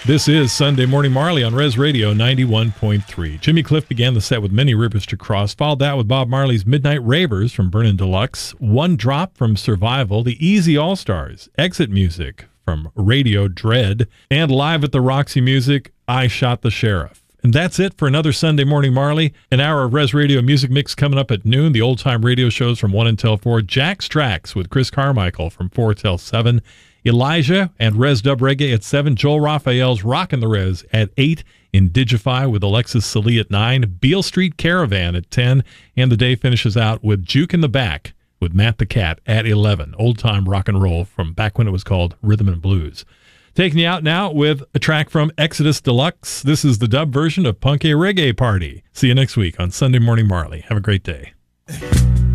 This is Sunday Morning Marley on Res Radio 91.3. Jimmy Cliff began the set with Many Rivers to Cross, followed that with Bob Marley's Midnight Ravers from Burnin' Deluxe, One Drop from Survival, the Easy All-Stars, Exit Music from Radio Dread, and live at the Roxy Music, I Shot the Sheriff. And that's it for another Sunday Morning Marley. An hour of Res Radio Music Mix coming up at noon. The old-time radio shows from 1 until 4. Jack's Tracks with Chris Carmichael from 4 till 7. Elijah and Res Dub Reggae at 7. Joel Raphael's Rockin' the Res at 8. Indigify with Alexis Salee at 9. Beale Street Caravan at 10. And the day finishes out with Juke in the Back with Matt the Cat at 11. Old-time rock and roll from back when it was called Rhythm and Blues. Taking you out now with a track from Exodus Deluxe. This is the dub version of Punk A Reggae Party. See you next week on Sunday Morning Marley. Have a great day.